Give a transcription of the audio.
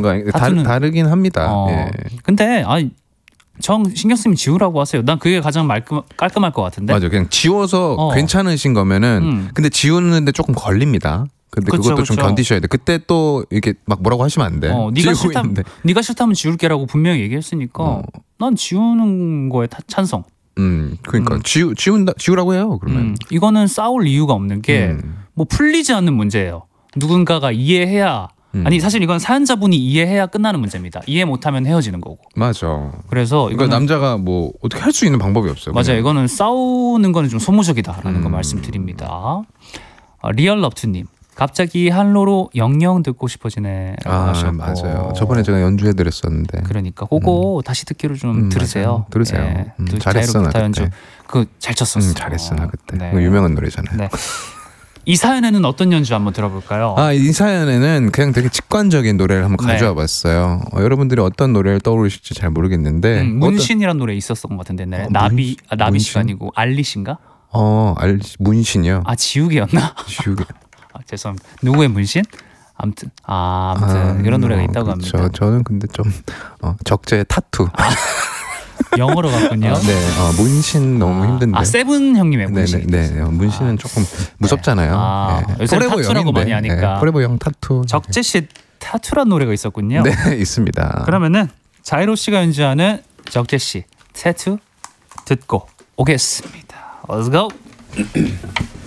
거 다르긴 합니다. 예. 근데 정 신경 쓰면 지우라고 하세요. 난 그게 가장 깔끔할 것 같은데. 맞아. 그냥 지워서 괜찮으신 거면은 근데 지우는데 조금 걸립니다. 근데 그것도 좀 견디셔야 돼. 그때 또 이렇게 막 뭐라고 하시면 안 돼. 네가 싫다면 지울게라고 분명히 얘기했으니까 난 지우는 거에 찬성. 그러니까 지우라고 해요. 그러면 이거는 싸울 이유가 없는 게 뭐 풀리지 않는 문제예요. 누군가가 이해해야 아니 사실 이건 사연자분이 이해해야 끝나는 문제입니다. 이해 못하면 헤어지는 거고. 맞아. 그래서 이거 남자가 뭐 어떻게 할 수 있는 방법이 없어요. 맞아요. 그냥. 이거는 싸우는 거는 좀 소모적이다라는 거 말씀드립니다. 리얼럽투님. 갑자기 한로로 영영 듣고 싶어지네라고 하셨고. 맞아요. 저번에 제가 연주해드렸었는데. 그러니까 그거 다시 듣기로 좀 들으세요. 맞아요. 들으세요. 네. 잘했어 나 기타 연주. 그때. 그 잘 쳤었어. 잘했어 나 그때. 네. 유명한 노래잖아요. 네. 이 사연에는 어떤 연주 한번 들어볼까요? 이 사연에는 그냥 되게 직관적인 노래를 한번 가져와 봤어요. 여러분들이 어떤 노래를 떠오르실지 잘 모르겠는데 문신이라는 노래 있었던 것 같은데 옛날에 나비씨가 아니고 알리씨인가? 문신이요? 지우개였나? 지우개. 죄송합니다. 누구의 문신? 아무튼 이런 노래가 있다고 그렇죠. 합니다. 저는 근데 좀 적재 타투. 영어로 갔군요. 네, 문신 너무 힘든데. 세븐 형님의 문신. 네, 문신은 조금 무섭잖아요. 요새 타투라고 많이 하니까. 포레버 형 타투. 적재 씨 타투란 노래가 있었군요. 네, 있습니다. 그러면은 자이로 씨가 연주하는 적재 씨 타투 듣고 오겠습니다. Let's go.